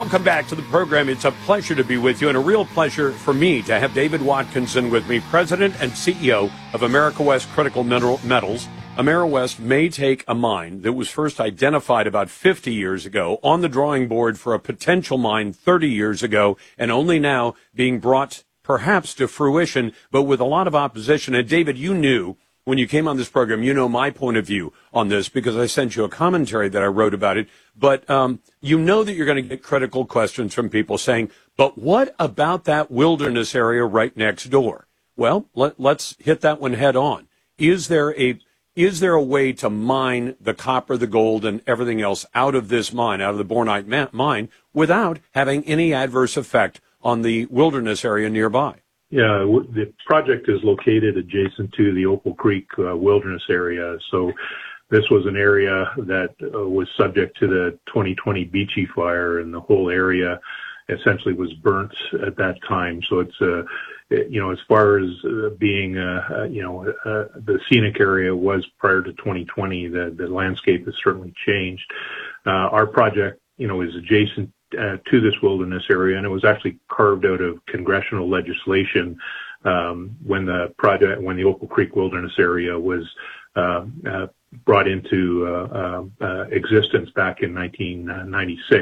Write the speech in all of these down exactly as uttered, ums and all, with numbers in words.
Welcome back to the program. It's a pleasure to be with you, and a real pleasure for me to have David Watkinson with me, President and C E O of America West Critical Mineral Metals. America West may take a mine that was first identified about fifty years ago on the drawing board for a potential mine thirty years ago, and only now being brought perhaps to fruition, but with a lot of opposition. And David, you knew when you came on this program, you know my point of view on this because I sent you a commentary that I wrote about it. But um, you know that you're going to get critical questions from people saying, but what about that wilderness area right next door? Well, let, let's hit that one head on. Is there a is there a way to mine the copper, the gold, and everything else out of this mine, out of the Bornite ma- mine, without having any adverse effect on the wilderness area nearby? Yeah, the project is located adjacent to the Opal Creek uh, wilderness area. So this was an area that uh, was subject to the twenty twenty Beachy fire, and the whole area essentially was burnt at that time. So it's, uh, it, you know, as far as uh, being, uh, uh, you know, uh, the scenic area was prior to twenty twenty, the, the landscape has certainly changed. Uh, our project, you know, is adjacent Uh, to this wilderness area, and it was actually carved out of congressional legislation um, when the project, when the Opal Creek Wilderness Area was uh, uh, brought into uh, uh, uh, existence back in nineteen ninety-six.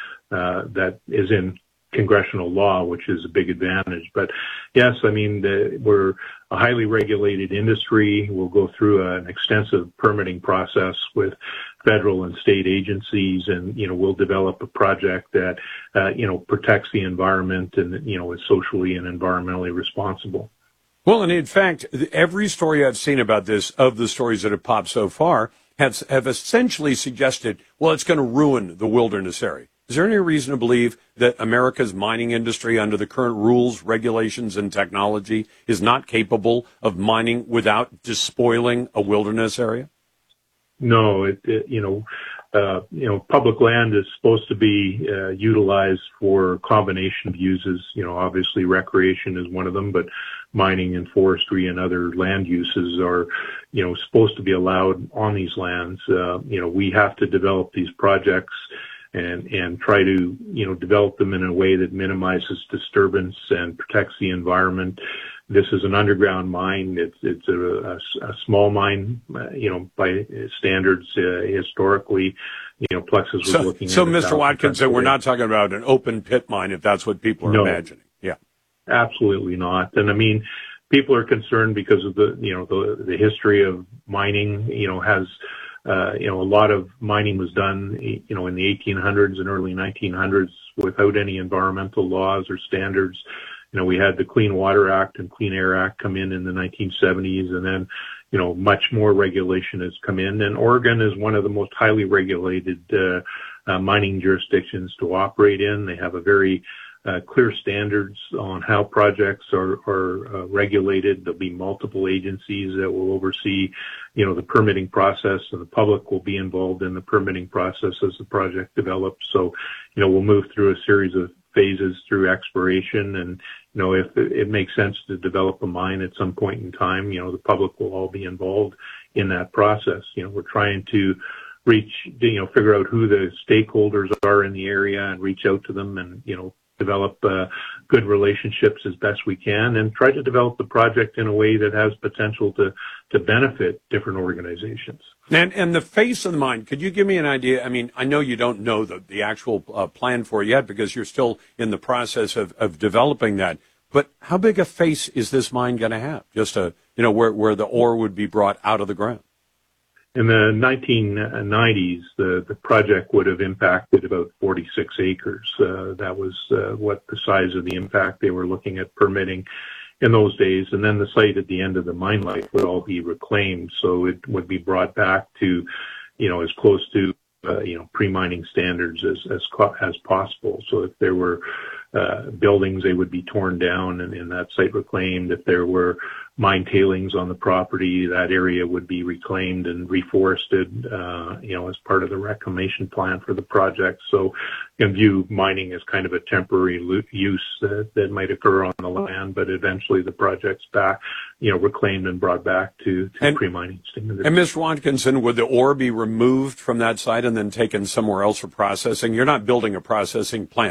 Uh, that is in congressional law, which is a big advantage. But yes, I mean, the, we're a highly regulated industry. We'll go through an extensive permitting process with federal and state agencies, and, you know, we'll develop a project that, uh, you know, protects the environment and, you know, is socially and environmentally responsible. Well, and in fact, every story I've seen about this, of the stories that have popped so far, have, have essentially suggested, well, it's going to ruin the wilderness area. Is there any reason to believe that America's mining industry, under the current rules, regulations, and technology, is not capable of mining without despoiling a wilderness area? No, it, it you know, uh, you know, public land is supposed to be uh, utilized for a combination of uses. You know, obviously recreation is one of them, but mining and forestry and other land uses are, you know, supposed to be allowed on these lands. Uh, you know, we have to develop these projects and and try to, you know, develop them in a way that minimizes disturbance and protects the environment. This is an underground mine. It's it's a, a, a small mine, uh, you know, by standards uh, historically. You know, Plexus was so, looking so at. So, Mister Watkinson, we're not talking about an open pit mine, if that's what people are no, imagining. Yeah, absolutely not. And I mean, people are concerned because of the, you know, the the history of mining. You know, has uh, you know, a lot of mining was done, you know, in the eighteen hundreds and early nineteen hundreds without any environmental laws or standards. You know, we had the Clean Water Act and Clean Air Act come in in the nineteen seventies, and then, you know, much more regulation has come in. And Oregon is one of the most highly regulated uh, uh, mining jurisdictions to operate in. They have a very uh, clear standards on how projects are, are uh, regulated. There'll be multiple agencies that will oversee, you know, the permitting process, and the public will be involved in the permitting process as the project develops. So, you know, we'll move through a series of phases through exploration, and, you know, if it makes sense to develop a mine at some point in time, you know, the public will all be involved in that process. You know, we're trying to reach, you know, figure out who the stakeholders are in the area and reach out to them, and, you know, develop uh, good relationships as best we can, and try to develop the project in a way that has potential to, to benefit different organizations. And and the face of the mine, could you give me an idea? I mean, I know you don't know the, the actual uh, plan for it yet because you're still in the process of, of developing that. But how big a face is this mine going to have? Just a, you know, where, where the ore would be brought out of the ground? In the nineteen nineties, the, the project would have impacted about forty-six acres. Uh, that was uh, what the size of the impact they were looking at permitting in those days. And then the site at the end of the mine life would all be reclaimed. So it would be brought back to, you know, as close to, uh, you know, pre-mining standards as, as, as possible. So if there were uh, buildings, they would be torn down and, and that site reclaimed. If there were mine tailings on the property, that area would be reclaimed and reforested, uh, you know, as part of the reclamation plan for the project. So you can view mining as kind of a temporary use that, that might occur on the land, but eventually the project's back, you know, reclaimed and brought back to, to and, pre-mining standards. And Mister Watkinson, would the ore be removed from that site and then taken somewhere else for processing? You're not building a processing plant.